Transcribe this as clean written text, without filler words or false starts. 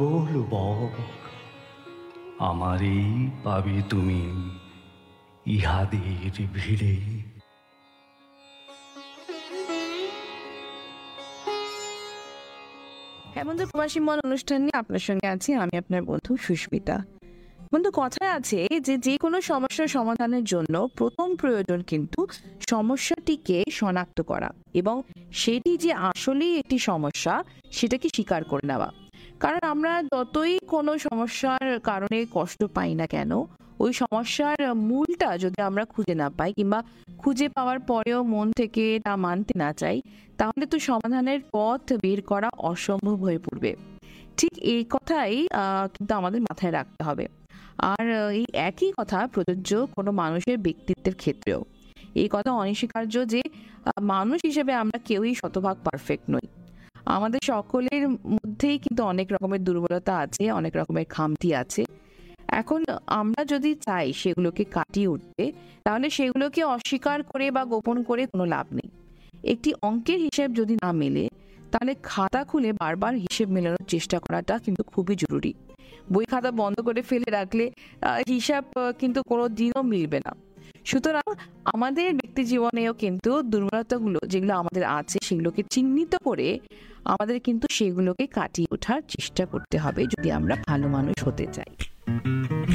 বলব আমারই পাবে তুমি ইহাদের ভিড়ে। হেমন্ত প্রবাসী মন অনুষ্ঠান নিয়ে আপনার সঙ্গে আছি আমি আপনার বন্ধু সুস্মিতা। বন্ধু, কথায় আছে যে যে কোনো সমস্যার সমাধানের জন্য প্রথম প্রয়োজন কিন্তু সমস্যাটিকে শনাক্ত করা এবং সেটি যে আসলেই একটি সমস্যা সেটাকে স্বীকার করে নেওয়া। কারণ আমরা যতই কোনো সমস্যার কারণে কষ্ট পাই না কেন, ওই সমস্যার মূলটা যদি আমরা খুঁজে না পাই কিংবা খুঁজে পাওয়ার পরেও মন থেকে তা মানতে না চাই, তাহলে তো সমাধানের পথ বের করা অসম্ভব হয়ে পড়বে। ঠিক এই কথাই কিন্তু আমাদের মাথায় রাখতে হবে। আর এই একই কথা প্রযোজ্য কোনো মানুষের ব্যক্তিত্বের ক্ষেত্রেও। এই কথা অনস্বীকার্য যে মানুষ হিসেবে আমরা কেউই শতভাগ পারফেক্ট নই। আমাদের সকলের মধ্যেই কিন্তু অনেক রকমের দুর্বলতা আছে, অনেক রকমের খামতি আছে। এখন আমরা যদি চাই সেগুলোকে কাটিয়ে উঠতে, তাহলে সেগুলোকে অস্বীকার করে বা গোপন করে কোনো লাভ নেই। একটি অঙ্কের হিসেব যদি না মেলে, তাহলে খাতা খুলে বারবার হিসেব মেলানোর চেষ্টা করাটা কিন্তু খুবই জরুরি। বই খাতা বন্ধ করে ফেলে রাখলে হিসাব কিন্তু কোনো দিনও মিলবে না। সুতরাং আমাদের ব্যক্তি জীবনেও কিন্তু দুর্বলতাগুলো যেগুলো আমাদের আছে সেগুলোকে চিহ্নিত করে আমাদের কিন্তু সেগুলোকে কাটিয়ে ওঠার চেষ্টা করতে হবে যদি আমরা ভালো মানুষ হতে চাই।